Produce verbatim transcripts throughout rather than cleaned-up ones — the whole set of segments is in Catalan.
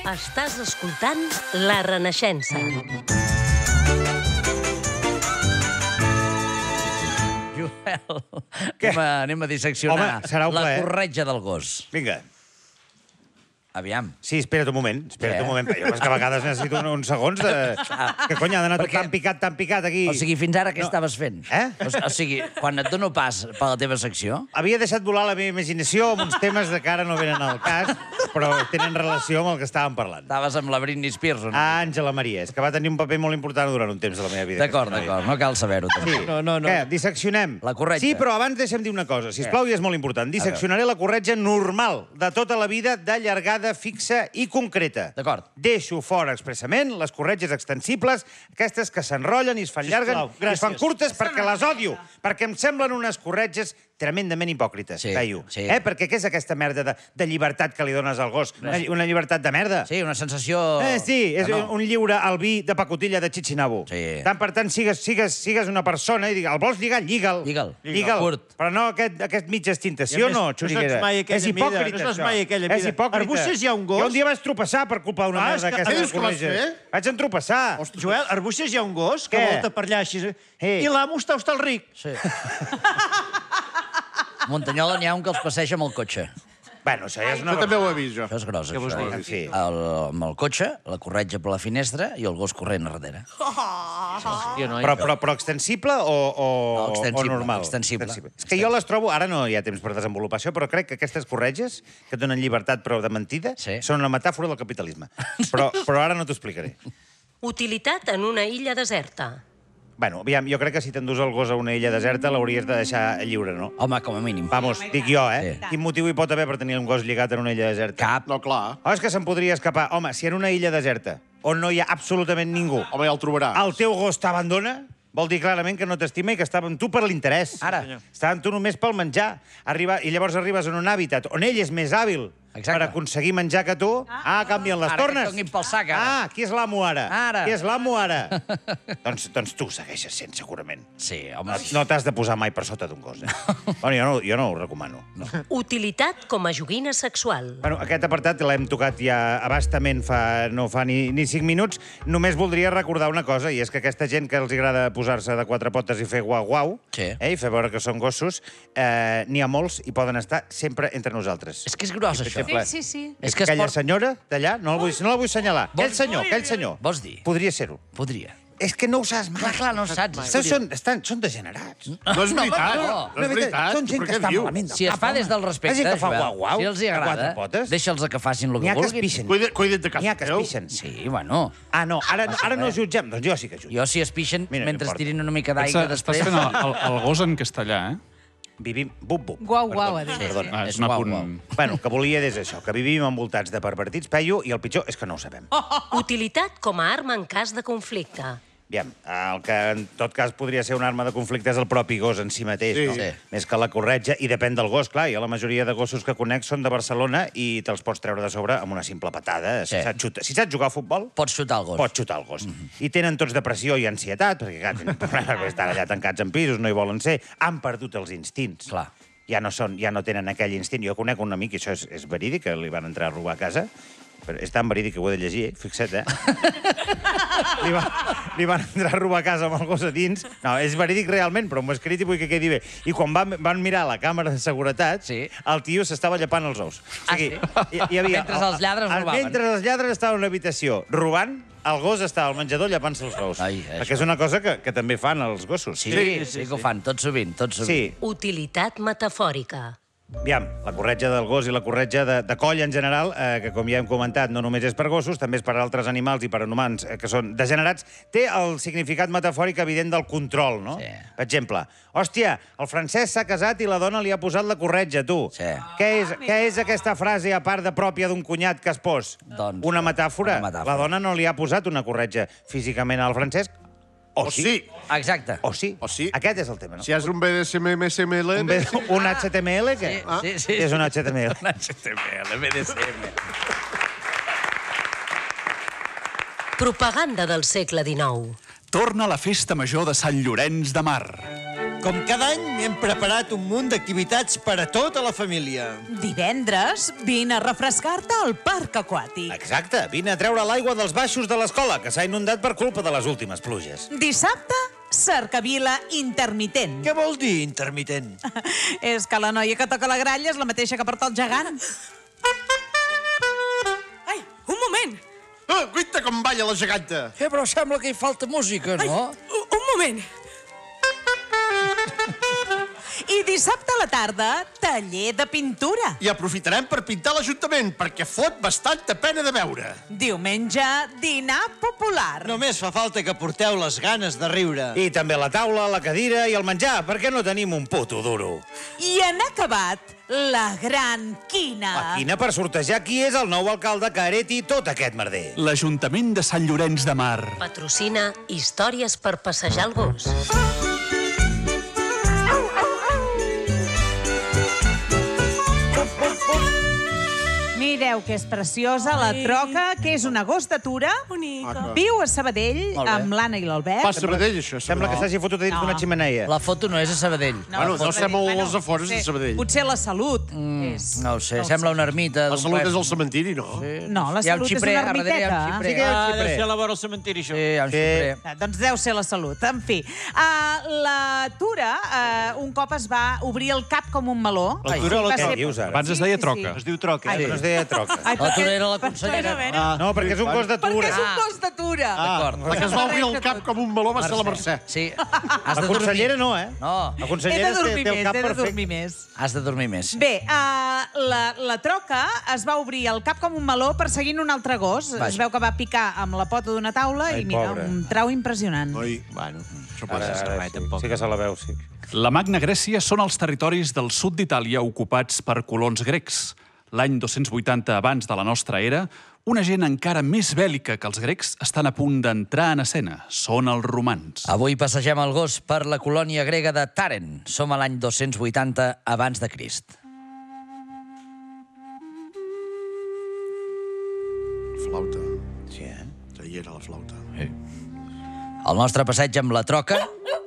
Estàs escoltant La Renaixença. Joel, anem a, anem a disseccionar Home, serà un la plaer. corretja del gos. Vinga. Aviam. Sí, espera't un moment, espera't Què? un moment. Jo és que a vegades necessito un- uns segons de... Que cony, ha d'anar tot Perquè- tan picat, tan picat aquí. O sigui, fins ara què No. estaves fent? Eh? O, o sigui, quan et dono pas per la teva secció... Havia deixat volar la meva imaginació amb uns temes de que ara no venen al cas, però tenen relació amb el que estàvem parlant. Estaves amb la Britney Spears, o no? Ah, Àngela Maria, és que va tenir un paper molt important durant un temps de la meva vida. D'acord, aquesta noia. d'acord, no cal saber-ho. Sí. també. No, no, no. Què, disseccionem? La corretja. Sí, però abans deixa'm dir una cosa, sisplau, i és molt important. Disseccionaré la corretja normal de tota la vida de llargada fixa i concreta. D'acord. Deixo fora expressament les corretges extensibles, aquestes que s'enrotllen i es fan llargues i es gràcies. fan curtes perquè les odio, perquè em semblen unes corretges tremendament hipòcrites, Sí, Peyu. sí. Eh? Perquè què és aquesta merda de, de llibertat que li dones al gos? Una, una llibertat de merda? Sí, una sensació... Eh, sí, és que no. un lliure al vi de pacotilla de Chichinabo. Sí. Tant per tant, sigues, sigues, sigues una persona i digue, el vols lligar, lliga'l. Lliga'l. Lliga'l. Curt. Però no aquest, aquest mitja extintació, I a més, no, no xuriguera. saps mai aquella és hipòcrita, mida, no saps això. mai aquella És mida. hipòcrita. Arbusses hi ha un gos? Jo un dia vaig tropeçar per culpa d'una Ah, és merda que- d'aquesta què dius de que vas corretges. fer? Vaig entropeçar. Joel, Arbúcies hi ha un gos que Què? volta per allà així. Eh. I l'amo està hostal ric. Sí. A Muntanyola n'hi ha un que els passeja amb el cotxe. Bueno, això ja és una... Jo també ho he vist, jo. Això és gros, Què vols això. dir? En fi. El, amb el cotxe, la corretja per la finestra i el gos corrent a darrere. Però, però, però extensible o, o, No, extensible, o normal? extensible. És que jo les trobo, ara no hi ha temps per desenvolupar això, però crec que aquestes corretges, que et donen llibertat però de mentida, Sí. són una metàfora del capitalisme. Però, però ara no t'ho explicaré. Utilitat en una illa deserta. Bueno, aviam, jo crec que si t'endús el gos a una illa deserta l'hauries de deixar lliure, no? Home, com a mínim. Vamos, dic jo, eh? Sí. Quin motiu hi pot haver per tenir un gos lligat en una illa deserta? Cap. No, clar. Oh, és que se'n podria escapar. Home, si en una illa deserta, on no hi ha absolutament ningú, Home, ja el trobaràs. el teu gos t'abandona, vol dir clarament que no t'estima i que estava amb tu per l'interès. Ara. Estava amb tu només pel menjar. Arriba, I llavors arribes en un hàbitat on ell és més hàbil Exacte. per aconseguir menjar que tu. Ah, canvien les Ara que tornes. et donin pel sac, ara. Ah, qui és l'amo ara? Ara. Qui és l'amo ara? doncs, doncs tu segueixes sent, segurament. Sí, home. No t'has de posar mai per sota d'un gos, eh? bueno, jo no, jo no ho recomano. No. Utilitat com a joguina sexual. Bueno, aquest apartat l'hem tocat ja abastament fa, no fa ni, ni cinc minuts. Només voldria recordar una cosa, i és que aquesta gent que els agrada posar-se de quatre potes i fer guau-guau, Sí. eh, i fer veure que són gossos, eh, n'hi ha molts i poden estar sempre entre nosaltres. És que és gros, això. exemple, Sí, sí, sí. És que es Aquella pot... senyora d'allà, no, la vull, no la vull assenyalar. Aquell senyor, aquell senyor. Vols dir? Podria ser-ho. Podria. És que no ho saps mai. Clar, clar, no ho saps. Són, són, estan, són degenerats. No és veritat. no, No és veritat. Són gent Però que què està diu? malament del Si es cap, fa home. des del respecte, La gent que fa Joel, guau-guau, si els hi a quatre agrada, potes. deixa'ls que facin el N'hi que ha que es vulguin. pixen. Cuida, cuida't de casa N'hi ha que es teu. pixen. Sí, bueno. Ah, no, ara, passa ara no res. jutgem. Doncs jo sí que jutjo. Jo, si es pixen, Mira, no mentre importa. tirin una mica Estàs, d'aigua estàs després... fent el, el, el gos en castellà, eh? Vivim... Bup, bup. Guau, guau, ha dit. Perdona. Ah, és és un guau, apunt... guau. Bueno, que volia dir això, que vivim envoltats de pervertits, Peyu, i el pitjor és que no ho sabem. Utilitat com a arma en cas de conflicte. Aviam, el que en tot cas podria ser una arma de conflicte és el propi gos en si mateix, Sí. no? Sí. Més que la corretja, i depèn del gos, clar. Jo la majoria de gossos que conec són de Barcelona i te'ls pots treure de sobre amb una simple patada. Si, Sí. saps, xutar, si saps jugar a futbol, Pots xutar el gos. pots xutar el gos. I tenen tots depressió i ansietat, perquè clar, tenen problemes, perquè estan allà tancats en pisos, no hi volen ser. Han perdut els instints. Clar. Ja no, són, ja no tenen aquell instint. Jo conec un amic, i això és, és verídic, que li van entrar a robar a casa, però és tan verídic que ho he de llegir, eh? Fixa't, eh? li, va, li van entrar a robar a casa amb el gos a dins. No, és verídic realment, però m'ho he escrit i vull que quedi bé. I quan van, van mirar la càmera de seguretat, Sí. el tio s'estava llepant els ous. O sigui, hi, hi havia, Mentre els lladres el- robaven. Mentre els lladres estaven a una habitació robant, el gos estava al menjador llepant-se els ous. Ai, això. Perquè és una cosa que, que també fan els gossos. Sí, sí, sí, que ho fan, tot sovint, tot sovint. Sí. Utilitat metafòrica. Aviam, la corretja del gos i la corretja de, de coll en general, eh, que com ja hem comentat, no només és per gossos, també és per altres animals i per humans eh, que són degenerats, té el significat metafòric evident del control, no? Sí. Per exemple, hòstia, el Francesc s'ha casat i la dona li ha posat la corretja, tu. Sí. Què és, què és aquesta frase, a part de pròpia d'un cunyat que es pos? Doncs, una metàfora. una metàfora. La dona no li ha posat una corretja físicament al Francesc, o, O sí. sí. Exacte. O sí. O sí. Aquest és el tema, no? Si és un B D S M, S M L... Un, B- un H T M L, què? Sí, sí, sí. És un H T M L. Un H T M L, B D S M. Propaganda del segle dinou. Torna la festa major de Sant Llorenç de Mar. Com cada any, hem preparat un munt d'activitats per a tota la família. Divendres, vine a refrescar-te al parc aquàtic. Exacte, vine a treure l'aigua dels baixos de l'escola, que s'ha inundat per culpa de les últimes pluges. Dissabte, cercavila intermitent. Què vol dir intermitent? És que la noia que toca la gralla és la mateixa que porta el gegant. Ai, un moment! Ah, guaita com balla la geganta. Eh, però sembla que hi falta música, no? Un, un moment! I dissabte a la tarda, taller de pintura. I aprofitarem per pintar l'Ajuntament, perquè fot bastanta pena de veure. Diumenge, dinar popular. Només fa falta que porteu les ganes de riure. I també la taula, la cadira i el menjar, perquè no tenim un puto duro. I en acabat, la gran quina. La quina per sortejar qui és el nou alcalde que hereti tot aquest merder. L'Ajuntament de Sant Llorenç de Mar. Patrocina històries per passejar el gos. Mireu que és preciosa, la troca, que és una gos d'atura. Bonica. Viu a Sabadell Molt bé. amb l'Anna i l'Albert. Va, Sabadell, això. Sembla que s'hagi fotut a dins No. d'una ximeneia. La foto no és a Sabadell. Bueno, deu ser molt als afores de potser- Sabadell. Potser la Salut és... No ho sé, sembla una ermita. La d'un Salut puest. és al cementiri, no? No, la Hi ha un Salut és xiprer, una a darrere hi ha un ermiteta. xiprer. Sí que hi ha un Ah, xiprer. deu ser a la vora del cementiri, això. Sí, hi ha un Sí. xiprer. Ah, Doncs deu ser la Salut. En fi, uh, la Tura uh, un cop es va obrir el cap com un meló. La Tura, Va la Què ser- dius ara? Abans es deia troca. Es diu troca, Ai, eh? No es deia troca. Ai, La perquè- Tura era la per- consellera. Ah, No, perquè és un gos de Perquè tura. és un gos de Tura. D'acord. La que es va obrir el cap com un meló va ser la Mercè. Sí. Has La de consellera dormir. no, eh? No. La He consellera de dormir té el més, cap he de perfecte. dormir més. Has de dormir més. Bé, uh, la, la troca es va obrir el cap com un meló perseguint un altre gos. Vaja. Es veu que va picar amb la pota d'una taula Ai, i mira, pobre. un trau impressionant. Oi, Bueno, això pot Ara, ser. ara, sí, sí que se la veu, sí. La Magna Grècia són els territoris del sud d'Itàlia ocupats per colons grecs. L'any dos-cents vuitanta abans de la nostra era, una gent encara més bèl·lica que els grecs estan a punt d'entrar en escena. Són els romans. Avui passegem el gos per la colònia grega de Tàrent. Som a l'any dos-cents vuitanta abans de Crist. Flauta. Sí, eh? Ahí era la flauta. El nostre passeig amb la troca,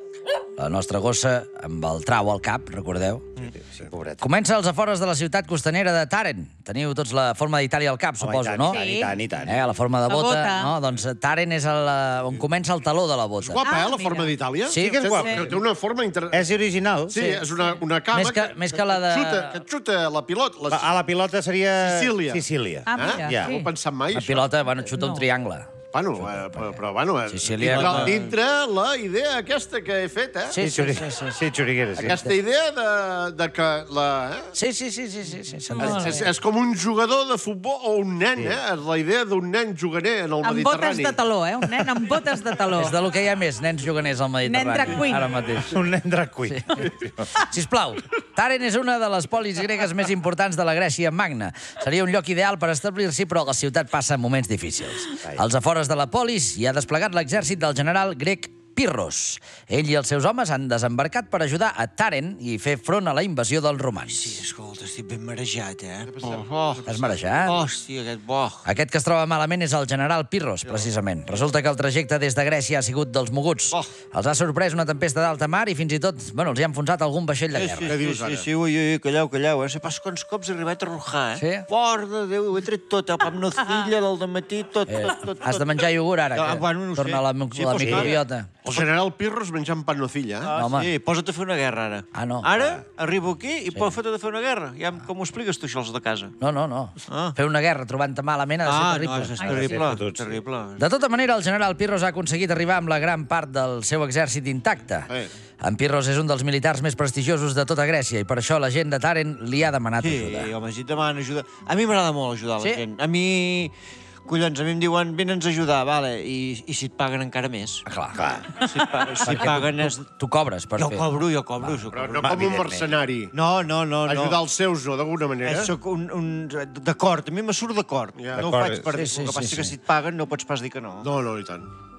la nostra gossa amb el trau al cap, recordeu? Sí, pobret. Comença als afores de la ciutat costanera de Tàrent. Teniu tots la forma d'Itàlia al cap, Home, suposo, i tant, no? i tant, i tant, i tant. Eh, la forma de La bota. bota. No? Doncs Tàrent és el, eh, on comença el taló de la bota. Guapa, Ah, eh, la mira. forma d'Itàlia? Sí, que és guapa. Té, té una forma... Inter... És original. Sí, és una, una cama Més que- més que la de- Que xuta, que et xuta la pilota. La... A la pilota seria... Sicília. Sicília. Ah, mira, Ja. No ho he pensat mai, La això. pilota, bueno, xuta un triangle. Bueno, eh, però, però bueno, eh, Sicília- dintre, dintre la idea aquesta que he fet, eh? Sí, Sí, sí, xuri... sí. sí, sí. sí xuriguera, sí. Aquesta idea de, de que la... Eh? Sí, sí, sí, sí, sí, sí, s'entén. És, és, és com un jugador de futbol o un nen, sí. eh? És la idea d'un nen juganer en el amb botes Mediterrani. de taló, eh? Un nen amb botes de taló. És de lo que hi ha més, nens juganers al Mediterrani. drag queen. Ara mateix. Un nen drag queen. Sisplau, Tàrent és una de les polis gregues més importants de la Grècia magna. Seria un lloc ideal per establir-s'hi, però la ciutat passa moments difícils. Als afores de la polis hi ha desplegat l'exèrcit del general grec Pirros. Ell i els seus homes han desembarcat per ajudar a Tàrent i fer front a la invasió dels romans. Sí, escolta, estic ben marejat, eh? Oh, T'has marejat? Hòstia, aquest bo. Aquest que es troba malament és el general Pirros, precisament. Resulta que el trajecte des de Grècia ha sigut dels moguts. Oh. Els ha sorprès una tempesta d'alta mar i fins i tot, bueno, els hi ha enfonsat algun vaixell de Sí, guerra. sí, Què dius sí, ara? sí, ui, ui, calleu, calleu, eh? Se pas quants cops he arribat a arrojar, eh? Sí? Por de Déu, ho he tret tot, el pap nocilla del dematí, tot, Eh, tot, tot. has de menjar iogurt ara, Ah, que bueno, no ho torna sé. la, mi- Sí, la pues clar. microbiota. El general Pirros menjant pan nocilla, eh? Ah, No, home. sí, posa't a fer una guerra, ara. Ah, no. Ara arribo aquí i sí. Posa't a fer una guerra. Ja, com ho expliques tu, això, els de casa? No, no, no. Ah. Fer una guerra trobant-te malament ha de ser Ah, terrible. no, és, és Ai, terrible, sí, fotuts, sí. terrible. De tota manera, el general Pirros ha aconseguit arribar amb la gran part del seu exèrcit intacte. Eh. En Pirros és un dels militars més prestigiosos de tota Grècia i per això la gent de Tàrent li ha demanat Sí, ajuda. home, si et demanen ajuda... A mi m'agrada molt ajudar la Sí? gent. A mi... Collons, a mi em diuen, vine'ns a ajudar, vale, i, i si et paguen encara més. Ah, clar. Clar. Si, et pa si et paguen és... Tu cobres per Jo fer. cobro, jo cobro, jo Però cobro. no com un evidentment. mercenari. No, no, no, no. Ajudar els seus, no, d'alguna manera. Eh, soc un, un... D'acord, a mi me surt d'acord. Ja. No ho D'acord, faig per... sí, Sí, sí, el que sí, passa sí. que si et paguen no pots pas dir que no. No, no, i tant.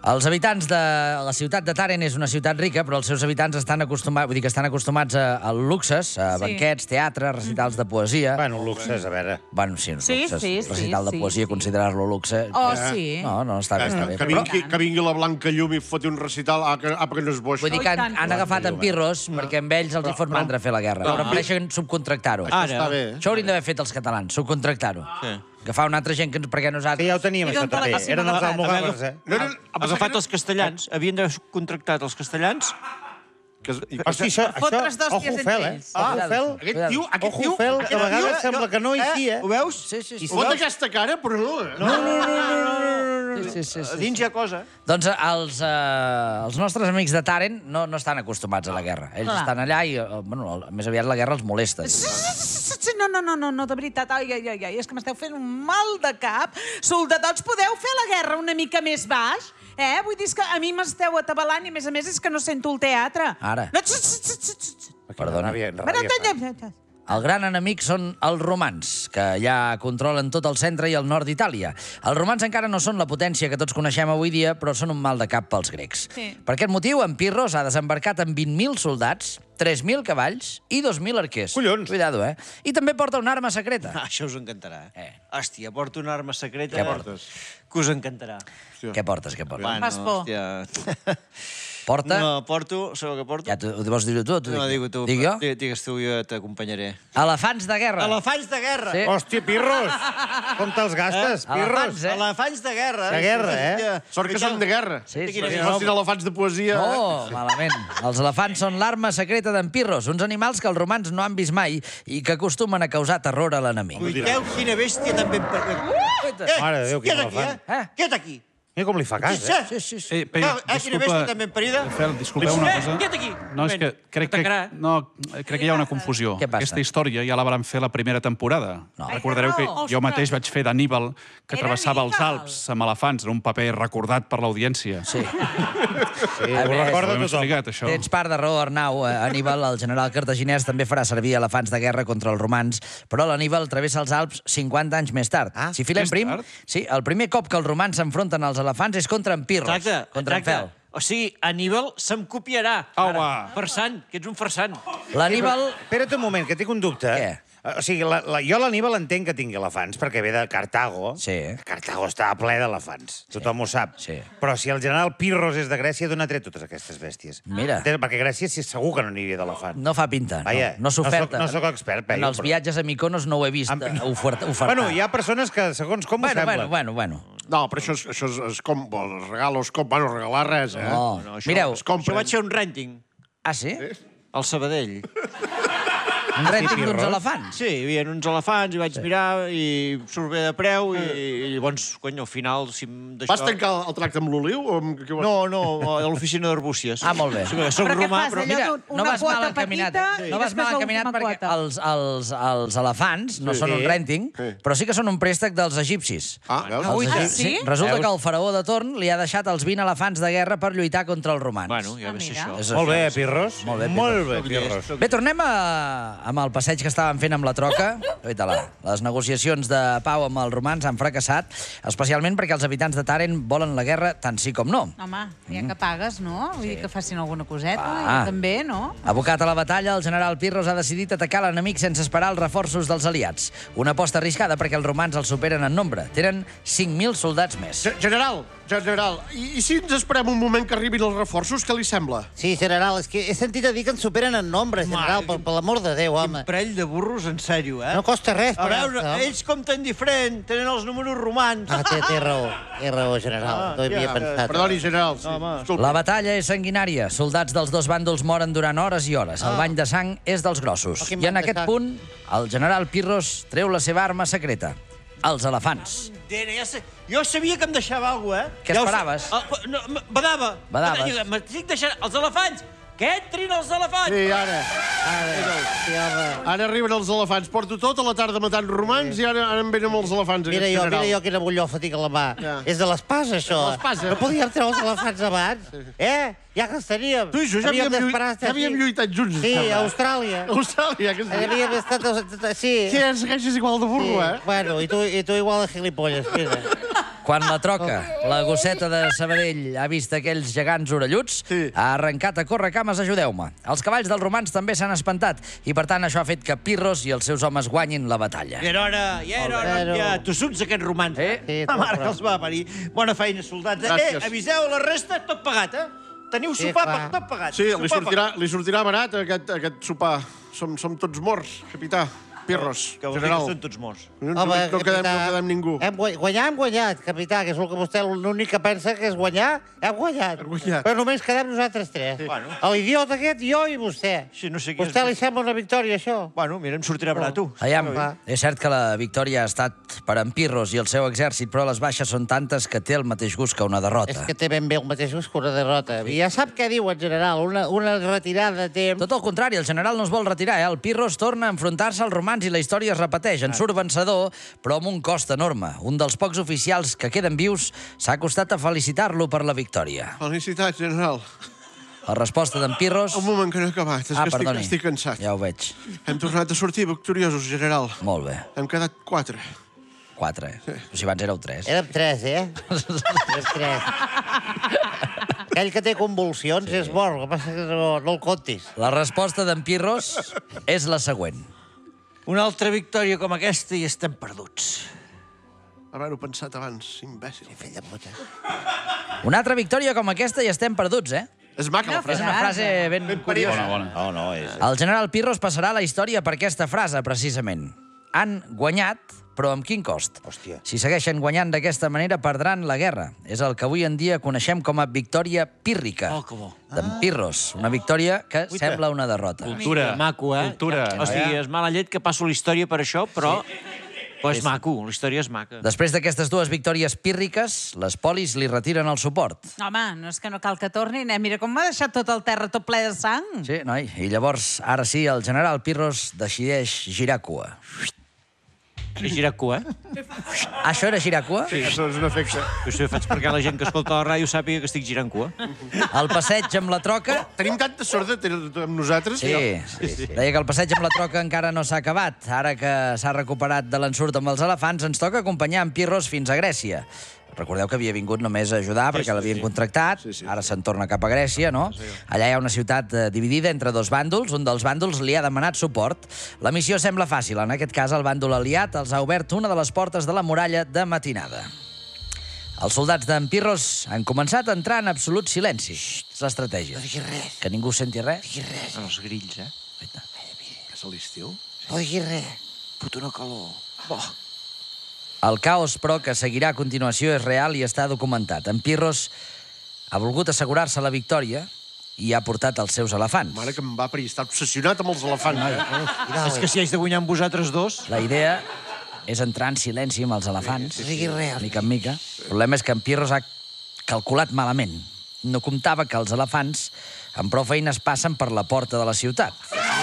Els habitants de la ciutat de Tàrent és una ciutat rica, però els seus habitants estan acostumats, vull dir que estan acostumats a, a luxes, a Sí. banquets, teatre, recitals de poesia. Bueno, luxes, a veure. Bueno, sí, Sí, luxes. sí, sí, Recital de sí, poesia, sí. considerar-lo luxe. Oh, sí. No, no, està bé, està bé. Que Però, vingui, que vingui la Blanca Llum i foti un recital, ah, que, ah, que no és boix. vull dir que Oh, i han, tant. han agafat en pirros perquè amb ells els hi fot mandra fer la guerra. Però prefereixen subcontractar-ho. Ara. Està bé. Això haurien d'haver fet els catalans, subcontractar-ho. Sí. Agafar una altra gent que, perquè Sí, nosaltres... ja ho teníem, I això d'on te també. l'agafin Eren els agafat? almogàvers, eh? No, no, Ha agafat els castellans. Havien d'haver contractat els castellans. Que, Hosti, això, això, fotre's d'hòsties ojo entre fel, eh? ells. Ojo fel. aquest tio, aquest Ojo tio... fel, que a aquest vegades tio- sembla que no hi sia, eh? Ho veus? Sí, sí, sí. I fot aquesta cara, però no, eh? No, no, no, no, no, no. Sí, sí, A sí. dins hi ha cosa. Doncs els, eh, els nostres amics de Tàrent no, no estan acostumats a la guerra. Ells Clar. estan allà i, eh, bueno, més aviat la guerra els molesta. No, no, no, no, no, de veritat. Ai, ai, ai, ai, és que m'esteu fent un mal de cap. Soldadors, podeu fer la guerra una mica més baix? Eh? Vull dir és que a mi m'esteu atabalant i, a més a més, és que no sento el teatre. Ara. No, tx, tx, tx, tx, tx. Perdona. Ràbia, Bueno, ràbia fa. tx, tx, tx. El gran enemic són els romans, que ja controlen tot el centre i el nord d'Itàlia. Els romans encara no són la potència que tots coneixem avui dia, però són un mal de cap pels grecs. Sí. Per aquest motiu, en Pirros ha desembarcat amb vint mil soldats, tres mil cavalls i dos mil arquers. Collons! Cuidado, eh? I també porta una arma secreta. Ah, això us encantarà. Eh. Hòstia, porto una arma secreta. Què portes? Que us encantarà. Què portes, què portes? Fas por. hòstia. Porta... No, porto... Sabeu què porto? Ja, tu, vols dir-ho tu o tu? No, dic? digue tu. Dic jo? Di- Digues tu, jo t'acompanyaré. Elefants de guerra. Elefants de guerra! Sí. Hòstia, Pirros! Com te'ls gastes, Eh? Pirros? Elefants, eh? Elefants de guerra. De guerra, eh? Hòstia. Sort que són de guerra. Sí, sí, Si sí. fossin elefants de poesia... No, malament. Els elefants són l'arma secreta d'en Pirros, uns animals que els romans no han vist mai i que acostumen a causar terror a l'enemic. Cuiteu quina bèstia tan ben... Eh, Mare de Déu, quin quiet aquí, elefant. eh? Quiet aquí. Mira com li fa cas, eh? Sí, sí, sí. Eh, Pei, Eh, quina bèstia tan ben parida. Fel, disculpeu una Eh, cosa. quiet aquí. No, és que crec que, T'atacarà. no, crec que hi ha una confusió. Què passa? Aquesta història ja la vam fer la primera temporada. No. Recordareu que Ai, que jo raó. mateix vaig fer d'Aníbal, que Era travessava els Aníbal. Alps amb elefants, en un paper recordat per l'audiència. Sí. Sí, A ho veure, recorda Ho hem tothom. explicat, això. Tens part de raó, Arnau. Eh, Aníbal, el general cartaginès, també farà servir elefants de guerra contra els romans, però l'Aníbal travessa els Alps cinquanta anys més tard. Ah, si filem més prim, tard? sí, el primer cop que els romans s'enfronten als elefants és contra en Pirros, Exacte, contra en Fel. exacte. O sigui, Aníbal se'm copiarà. Au, Ara. va. Farsant, que ets un farsant. L'Aníbal... Espera't un moment, que tinc un dubte. Què? O sigui, la, la, jo l'Aníbal entenc que tingui elefants, perquè ve de Cartago. Sí. Cartago està ple d'elefants. Tothom ho sap. Sí. Però si el general Pirros és de Grècia, d'on ha tret totes aquestes bèsties? Mira. Entens? Perquè a Grècia sí, segur que no n'hi havia d'elefant. No fa pinta, no, Vaja, no s'oferta. no soc- no soc expert, Peyu, En els però- viatges a Mykonos no ho he vist Am- eh, oferta, ofertar. Bueno, hi ha persones que, segons com bueno, ho sembla... bueno, bueno, bueno. No, però això és, això és, és com... Els regalos, com... Bueno, regalar res, eh? No. No, això, Mireu. Això vaig fer un renting Ah, sí? al Sabadell. Un renting d'uns Pirros? elefants? Sí, hi havia uns elefants, i vaig mirar, i surt bé de preu, i, i llavors, cony, al final, si em d'això... Vas tancar el tracte amb l'Oliu? O amb... què vas- No, no, a l'oficina d'Arbúcies. Ah, molt bé. Sí, perquè soc Però què romà, fas, però... allò Mira, d'un- no una vas mal quota encaminat, petita eh? i No vas després mal encaminat l'última perquè quota. els, els, els elefants no Sí. són un renting, Sí. però sí que són un préstec dels egipcis. Ah, veus? Ui, Els ah, egip- sí? Resulta Veus? que el faraó de torn li ha deixat els vint elefants de guerra per lluitar contra els romans. Bueno, ja Ah, ve ser mira. això. És Molt bé, això. Pirros. Molt bé, Molt bé, Soc llest, Pirros. soc Bé, tornem a, amb el passeig que estàvem fent amb la troca. Oita-la. Les negociacions de pau amb els romans han fracassat, especialment perquè els habitants de Tàrent volen la guerra tant sí com no. Home, ja que pagues, no? Vull dir que facin alguna coseta, Ah. jo també, no? Abocat a la batalla, el general Pirros ha decidit atacar l'enemic sense esperar els reforços dels aliats. Una aposta arriscada perquè els romans els superen en nombre. Tenen cinc mil soldats més. Ge- General, general, i, i si ens esperem un moment que arribin els reforços, què li sembla? Sí, general, és que he sentit a dir que ens superen en nombre, general, per, per l'amor de Déu, home. Un parell de burros, en sèrio, eh? No costa res, A però... veure, ells compten diferent, tenen els números romans. Ah, té, té raó, té raó, general, Ah, no hi havia ja, pensat. Perdoni, general. Sí. Disculpi. La batalla és sanguinària. Soldats dels dos bàndols moren durant hores i hores. El bany de sang és dels grossos. Oh, quin I en bany de aquest sang. punt, el general Pirros treu la seva arma secreta. Els elefants. Dena, ja sé, jo sabia que em deixava alguna cosa, eh? Què Ja ho sé. esperaves? Ah, no, m- badava. Badaves. M'estic deixant... Els elefants! Que entrin els elefants! Sí, ara. Ara, sí, home. Ara arriben els elefants. Porto tota la tarda matant romans i ara, ara em venen amb els elefants. Mira aquest jo, general. mira jo quina bullofa tinc a la mà. Ja. És de l'espasa, això. De l'espasa. No podíem treure els elefants abans? Eh? Ja que els teníem. Tu i jo ja havíem, lluit, d'esperar ja estar havíem aquí. lluitat junts. Sí, sembla. a Austràlia. Austràlia, que sí. Havíem estat... Sí. Sí, segueixes igual de burro, Sí. eh? Bueno, i tu, i tu igual de gilipolles, mira. Quan la troca, la gosseta de Sabadell, ha vist aquells gegants orelluts, Sí. ha arrencat a córrer cames, ajudeu-me. Els cavalls dels romans també s'han espantat i, per tant, això ha fet que Pirros i els seus homes guanyin la batalla. Ja era hora, ja era hora, Però- ja, tossuts aquests romans. Eh? Sí, La mare tot que els va parir. Bona feina, soldats. Gràcies. Eh, aviseu la resta, tot pagat, eh? Teniu Sí, sopar clar. per tot pagat. Sí, li Sopar sortirà, li sortirà barat aquest, aquest sopar. Som, som tots morts, capità. Pirros, Que vol dir que general. són tots morts. No, no, no, quedem, no quedem ningú. Hem guany... Guanyar hem guanyat, capità, que és el que vostè l'únic que pensa que és guanyar. Hem guanyat. Hem guanyat. Però només quedem nosaltres tres. Sí. Bueno. L'idiota aquest, jo i vostè. Sí, no sé qui Vostè és. li sembla una victòria, això? Bueno, mira, em sortirà barat, tu. Aviam, Va. és cert que la victòria ha estat per en Pirros i el seu exèrcit, però les baixes són tantes que té el mateix gust que una derrota. És que té ben bé el mateix gust que una derrota. I ja sap què diu, en general, una, una retirada de temps. Tot el contrari, el general no es vol retirar, eh? El Pirros torna a enfrontar-se als romans i la història es repeteix. En surt vencedor, però amb un cost enorme. Un dels pocs oficials que queden vius s'ha acostat a felicitar-lo per la victòria. Felicitats, general. La resposta d'en Pirros... Un moment que no he acabat, és Ah, que estic, perdoni. estic cansat. Ja ho veig. Hem tornat a sortir victoriosos, general. Molt bé. Hem quedat quatre. Quatre. Però si abans éreu tres. Érem tres, eh? Érem tres. Aquell que té convulsions és bo, el que passa que no, no el contis. La resposta d'en Pirros és la següent. Una altra victòria com aquesta i estem perduts. Haver-ho pensat abans, imbècil. Fill de puta. Una altra victòria com aquesta i estem perduts, eh? És maca la És frase. una frase ben curiosa. Bona, bona. No, no, és... El general Pirros passarà a la història per aquesta frase, precisament. Han guanyat, però amb quin cost? Hòstia. Si segueixen guanyant d'aquesta manera, perdran la guerra. És el que avui en dia coneixem com a victòria pírrica. Oh, que bo. D'en Pirros. Una victòria que sembla una derrota. Cultura. Maco, eh? Cultura. Hosti, és mala llet que passo la història per això, però... Però és maco, la història és maca. Després d'aquestes dues victòries pírriques, les polis li retiren el suport. Home, no és que no cal que tornin, eh? Mira com m'ha deixat tot el terra tot ple de sang. Sí, noi? I llavors, ara sí, el general Pirros decideix girar cua. És girar cua, eh? Ah, això era girar cua? Sí, això és un efecte. Això ho faig perquè la gent que escolta la ràdio sàpiga que estic girant cua. El passeig amb la troca... Tenim tanta sort de tenir amb nosaltres. Sí, sí, sí. Deia que el passeig amb la troca encara no s'ha acabat. Ara que s'ha recuperat de l'ensurt amb els elefants, ens toca acompanyar en Pirros fins a Grècia. Recordeu que havia vingut només a ajudar perquè l'havien contractat. Ara se'n torna cap a Grècia, no? Allà hi ha una ciutat eh, dividida entre dos bàndols. Un dels bàndols li ha demanat suport. La missió sembla fàcil. En aquest cas, el bàndol aliat els ha obert una de les portes de la muralla de matinada. Els soldats d'en Pirros han començat a entrar en absolut silenci. És l'estratègia. No diguis res, Que ningú senti res. diguis res. Els grills, eh? És l'estiu? No diguis res. Puta una calor. Bo. El caos, però, que seguirà a continuació és real i està documentat. En Pirros ha volgut assegurar-se la victòria i ha portat els seus elefants. Mare que em va parir, està obsessionat amb els elefants. Eh? És que si haig de guanyar amb vosaltres dos... La idea és entrar en silenci amb els elefants, No diguis res. mica en mica. El problema és que en Pirros ha calculat malament. No comptava que els elefants amb prou feines passen per la porta de la ciutat.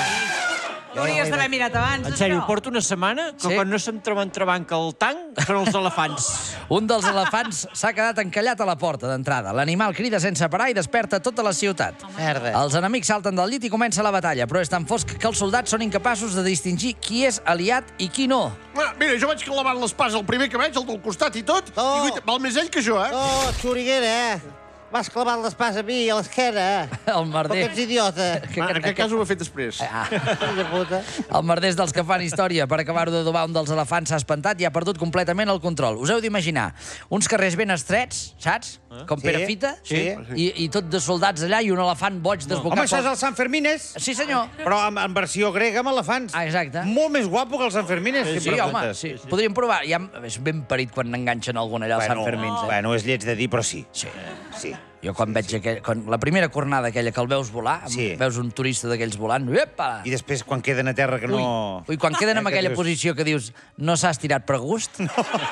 Ho hauries d'haver mirat abans, En sèrio, això. porto una setmana que Sí. quan no se'm troba entrebanca el tanc són els elefants. Un dels elefants s'ha quedat encallat a la porta d'entrada. L'animal crida sense parar i desperta tota la ciutat. Merda. Els enemics salten del llit i comença la batalla, però és tan fosc que els soldats són incapaços de distingir qui és aliat i qui no. Ah, mira, jo vaig clavant l'espasa, el primer que veig, el del costat i tot. Oh. I guaita, val més ell que jo, eh? Oh, xuriguera, eh? Vas clavant l'espasa a mi a l'esquena, eh? El merder. Perquè ets idiota. Ah, en aquest cas ho he fet després. Ah. Fill de puta. El merder és dels que fan història. Per acabar-ho de dobar, un dels elefants s'ha espantat i ha perdut completament el control. Us heu d'imaginar uns carrers ben estrets, saps? Com Sí, Perafita. sí. I, I tot de soldats allà i un elefant boig desbocat. Home, això és el Sant Fermines? Sí, senyor. Però en, en versió grega amb elefants. Ah, exacte. Molt més guapo que el Sant Fermines. Sí, sempre. home, sí. Podríem provar. Ja és ben parit quan enganxen algun allà al Sant Fermín. Eh? Bueno, és lleig de dir, però sí. Sí. Sí. Jo quan veig aquell, quan, la primera cornada aquella que el veus volar, Sí. veus un turista d'aquells volant, uepa! I després, quan queden a terra, que no... Ui, ui, quan queden en Eh, que aquella dius- posició que dius no s'ha estirat per gust? No.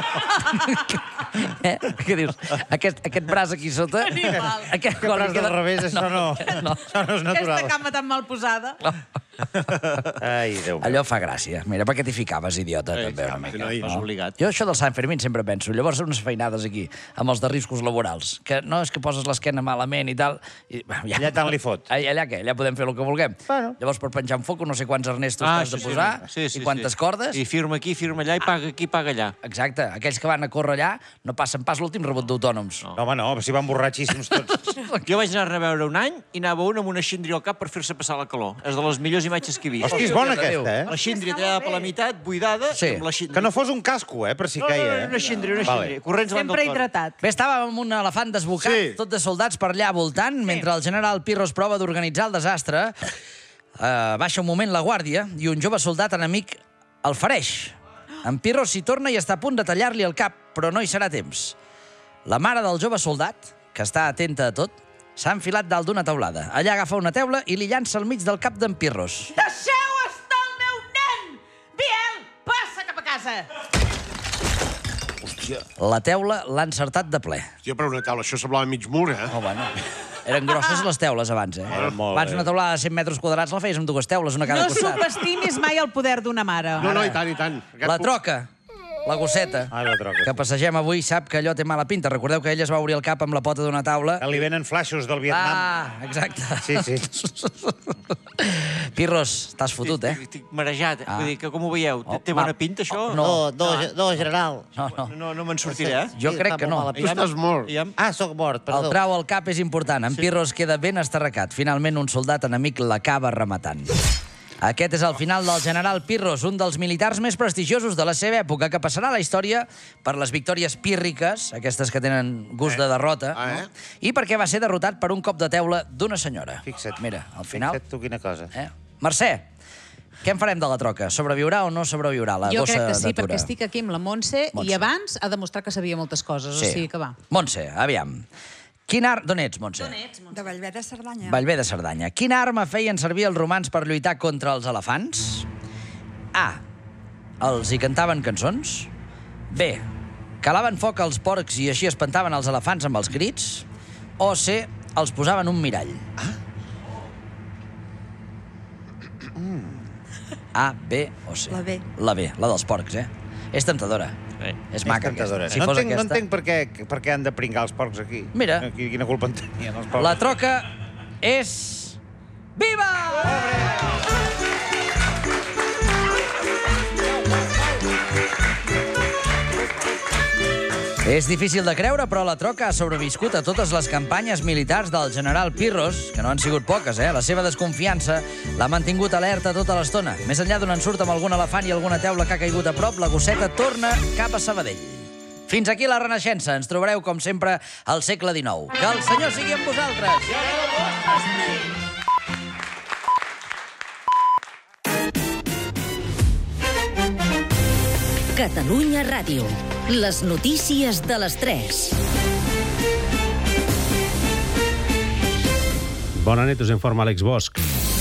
eh? Que dius, aquest, aquest braç aquí sota... Animal. Aquest, Que braç del revés, això no, no. això no és natural. Aquesta cama tan mal posada. No. Ai, Déu meu. Allò fa gràcia. Mira, per què t'hi ficaves, idiota, també, una mica. no hi és obligat. Jo això del Sant Fermín sempre penso. Llavors, unes feinades aquí, amb els de riscos laborals, que no és que poses l'esquena malament i tal... I, ja, Allà tant li fot. Allà, allà què? Allà podem fer el que vulguem. Bueno. Llavors, per penjar un foc, no sé quants arnestos Ah, t'has de sí, sí, posar sí, sí, i quantes sí. cordes. I firma aquí, firma allà, i paga aquí, paga allà. Exacte. Aquells que van a córrer allà no passen pas l'últim rebot d'autònoms. No, home, no, si van borratxíssims tots. Jo vaig anar a veure un any i anava un amb una xíndria al cap per fer-se passar la calor. És de les millors imatges que he vist. Hosti, és bona aquesta, eh? La xíndria tallada per la meitat, buidada, Sí. amb la xíndria. Que no fos un casco, eh, per si No, no, caia. no, eh? una xíndria, una Vale. xíndria. Corrents davant Sempre del toro. hidratat. Bé, estàvem amb un elefant desbocat, Sí. tot de soldats per allà voltant, mentre el general Pirros prova d'organitzar el desastre. Uh, baixa un moment la guàrdia i un jove soldat enemic el fereix. En Pirros s'hi torna i està a punt de tallar-li el cap, però no hi serà temps. La mare del jove soldat, que està atenta a tot, s'ha enfilat dalt d'una teulada. Allà agafa una teula i li llança al mig del cap d'en Pirros. Deixeu estar el meu nen! Biel, passa cap a casa! La teula l'ha encertat de ple. Hòstia, però una taula, això semblava mig mur, eh? Oh, bueno. Eren grosses les teules abans, eh? Eren molt, Abans eh? una teulada de cent metres quadrats la feies amb dues teules, una a cada No costat. subestimis mai el poder d'una mare. No, no, i tant, i tant. Aquest La pu- troca, la gosseta, Ah, la troca. que passegem avui, sap que allò té mala pinta. Recordeu que ella es va obrir el cap amb la pota d'una taula? Que li venen flaixos del Vietnam. Ah, exacte. Sí, sí. Pirros, estàs fotut, eh? Estic, estic marejat. Ah. Vull dir que com ho veieu? Té, Oh, té bona ma- pinta, això? No. No, no, no, general. No, no. No, no me'n sortiré, eh? Jo Sí, crec està que molt no. mala Tu estàs mort. Ja, Ah, sóc mort, El perdó. trau al cap és important. En Pirros queda ben estarracat. Finalment, un soldat enemic l'acaba rematant. Aquest és el final del general Pirros, un dels militars més prestigiosos de la seva època, que passarà a la història per les victòries pírriques, aquestes que tenen gust de derrota, Ah, eh? no? I perquè va ser derrotat per un cop de teula d'una senyora. Fixa't. Mira, al final... Fixa't tu quina cosa. Eh? Mercè, què en farem de la troca? Sobreviurà o no sobreviurà la Jo gossa crec que sí, d'atura? perquè estic aquí amb la Montse, Montse. i abans ha demostrat que sabia moltes coses, o sigui que va. Montse, aviam. Quin ar... D'on ets, Montse? De Vallvé de Cerdanya. Vallvé de Cerdanya. Quina arma feien servir els romans per lluitar contra els elefants? A. Els hi cantaven cançons. B. Calaven foc als porcs i així espantaven els elefants amb els crits. O C. Els posaven un mirall. A, B o C. La B. La B, la dels porcs, eh? És temptadora. Eh, És És maca, tentadora. aquesta. Si no, fos entenc, no aquesta... entenc per què, per què han de pringar els porcs aquí. Mira. Aquí, quina culpa en tenien els porcs. La troca és... Viva! És difícil de creure, però la troca ha sobreviscut a totes les campanyes militars del general Pirros, que no han sigut poques, eh? La seva desconfiança l'ha mantingut alerta tota l'estona. Més enllà d'un ensurt amb algun elefant i alguna teula que ha caigut a prop, la gosseta torna cap a Sabadell. Fins aquí la Renaixença. Ens trobareu, com sempre, al segle dinou. Que el Senyor sigui amb vosaltres. Catalunya Ràdio. Les notícies de les tres. Bona nit, us informa Àlex Bosch.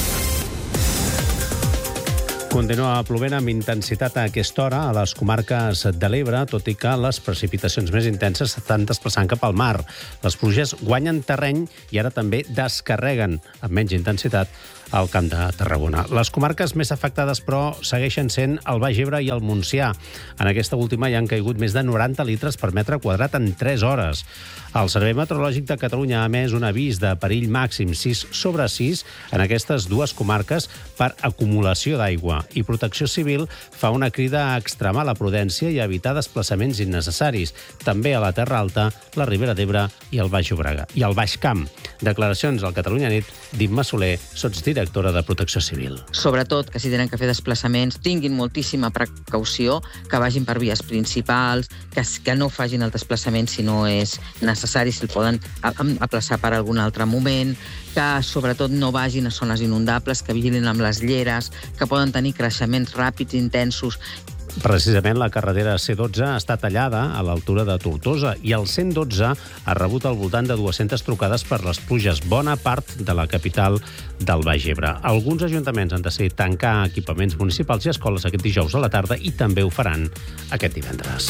Continua plovent amb intensitat a aquesta hora a les comarques de l'Ebre, tot i que les precipitacions més intenses s'estan desplaçant cap al mar. Les pluges guanyen terreny i ara també descarreguen amb menys intensitat al Camp de Tarragona. Les comarques més afectades, però, segueixen sent el Baix Ebre i el Montsià. En aquesta última hi han caigut més de noranta litres per metre quadrat en tres hores. El Servei Meteorològic de Catalunya ha emès un avís de perill màxim sis sobre sis en aquestes dues comarques per acumulació d'aigua. I Protecció Civil fa una crida a extremar la prudència i a evitar desplaçaments innecessaris, també a la Terra Alta, la Ribera d'Ebre i el Baix Llobregat. I el Baix Camp. Declaracions al Catalunya Nit d'Imma Soler, sotsdirectora de Protecció Civil. Sobretot que si tenen que fer desplaçaments tinguin moltíssima precaució, que vagin per vies principals, que, que no facin el desplaçament si no és necessari, si el poden aplaçar per algun altre moment, que sobretot no vagin a zones inundables, que vigilin amb les lleres, que poden tenir creixements ràpids, intensos. Precisament la carretera C dotze està tallada a l'altura de Tortosa i el cent dotze ha rebut al voltant de dues-centes trucades per les pluges, bona part de la capital del Baix Ebre. Alguns ajuntaments han decidit tancar equipaments municipals i escoles aquest dijous a la tarda i també ho faran aquest divendres.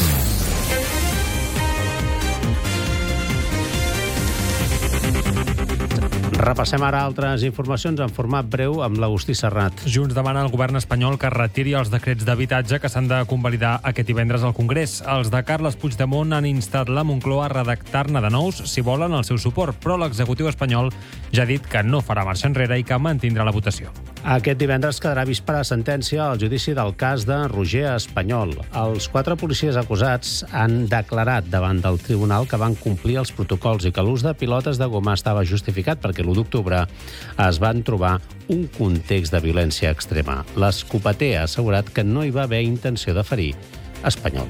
Repassem ara altres informacions en format breu amb l'Agustí Serrat. Junts demana al govern espanyol que retiri els decrets d'habitatge que s'han de convalidar aquest divendres al Congrés. Els de Carles Puigdemont han instat la Moncloa a redactar-ne de nous si volen el seu suport, però l'executiu espanyol ja ha dit que no farà marxa enrere i que mantindrà la votació. Aquest divendres quedarà vist per a sentència al judici del cas de Roger Espanyol. Els quatre policies acusats han declarat davant del tribunal que van complir els protocols i que l'ús de pilotes de goma estava justificat perquè l'u d'octubre es van trobar un context de violència extrema. L'escopeter ha assegurat que no hi va haver intenció de ferir Espanyol.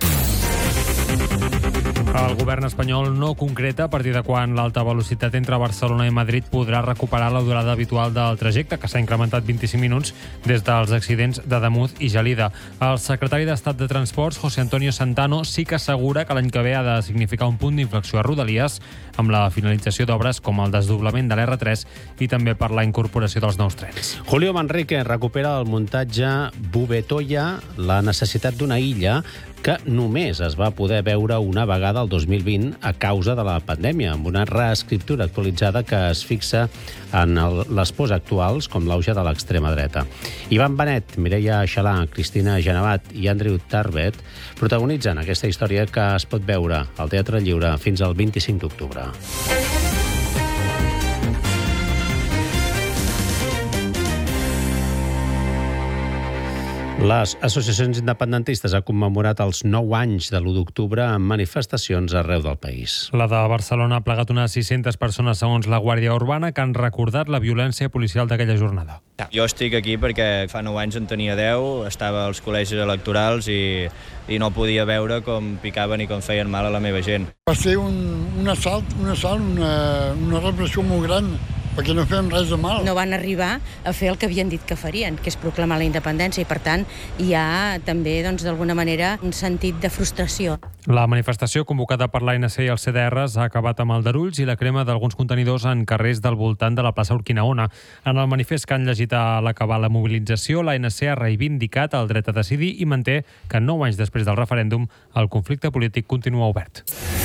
El govern espanyol no concreta a partir de quan l'alta velocitat entre Barcelona i Madrid podrà recuperar la durada habitual del trajecte, que s'ha incrementat vint-i-cinc minuts des dels accidents de Damús i Gelida. El secretari d'Estat de Transports, José Antonio Santano, sí que assegura que l'any que ve ha de significar un punt d'inflexió a Rodalies amb la finalització d'obres com el desdoblament de l'erre tres i també per la incorporació dels nous trens. Julio Manrique recupera el muntatge Bubetoia, la necessitat d'una illa que només es va poder veure una vegada el dos mil vint a causa de la pandèmia, amb una reescriptura actualitzada que es fixa en el, les pors actuals com l'auge de l'extrema dreta. Ivan Benet, Mireia Xalà, Cristina Genevat i Andrew Tarbet protagonitzen aquesta història que es pot veure al Teatre Lliure fins al vint-i-cinc d'octubre. Les associacions independentistes han commemorat els nou anys de l'u d'octubre amb manifestacions arreu del país. La de Barcelona ha plegat unes sis-centes persones segons la Guàrdia Urbana que han recordat la violència policial d'aquella jornada. Jo estic aquí perquè fa nou anys en tenia deu, estava als col·legis electorals i, i no podia veure com picaven i com feien mal a la meva gent. Va ser un, un assalt, un assalt una, una repressió molt gran, perquè no fem res de mal. No van arribar a fer el que havien dit que farien, que és proclamar la independència, i per tant hi ha també, doncs, d'alguna manera, un sentit de frustració. La manifestació convocada per l'A N C i els C D Rs ha acabat amb aldarulls i la crema d'alguns contenidors en carrers del voltant de la plaça Urquinaona. En el manifest que han llegit a l'acabar la mobilització, l'A N C ha reivindicat el dret a decidir i manté que nou anys després del referèndum el conflicte polític continua obert.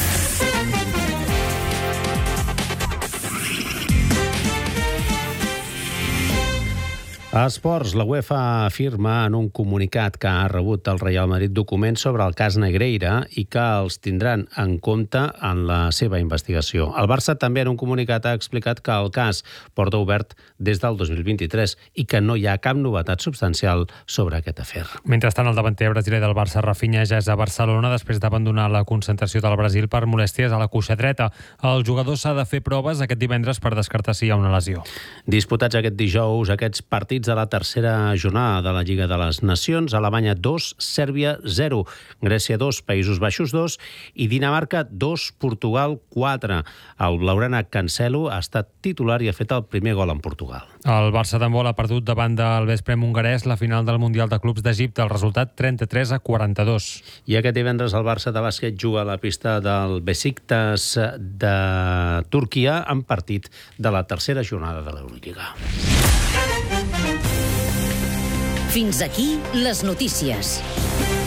A esports, la UEFA afirma en un comunicat que ha rebut el Real Madrid documents sobre el cas Negreira i que els tindran en compte en la seva investigació. El Barça també en un comunicat ha explicat que el cas porta obert des del dos mil vint-i-tres i que no hi ha cap novetat substancial sobre aquest afer. Mentrestant, el davanter brasiler del Barça, Rafinha, ja és a Barcelona després d'abandonar la concentració del Brasil per molèsties a la cuixa dreta. El jugador s'ha de fer proves aquest divendres per descartar si hi ha una lesió. Disputats aquest dijous, aquests partits de la tercera jornada de la Lliga de les Nacions. Alemanya dos, Sèrbia zero, Grècia dos, Països Baixos dos i Dinamarca dos, Portugal quatre. El blaugrana Cancelo ha estat titular i ha fet el primer gol en Portugal. El Barça d'handbol ha perdut davant del Vesprem hongarès la final del Mundial de Clubs d'Egipte, el resultat trenta-tres a quaranta-dos. I aquest divendres el Barça de bàsquet juga a la pista del Besiktas de Turquia en partit de la tercera jornada de l'Eurolliga. Fins aquí les notícies.